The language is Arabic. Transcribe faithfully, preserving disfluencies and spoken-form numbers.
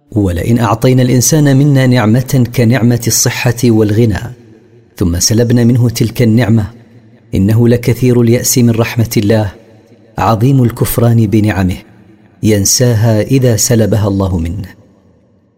ولئن أعطينا الإنسان منا نعمة كنعمة الصحة والغنى ثم سلبنا منه تلك النعمة إنه لكثير اليأس من رحمة الله، عظيم الكفران بنعمه، ينساها إذا سلبها الله منه.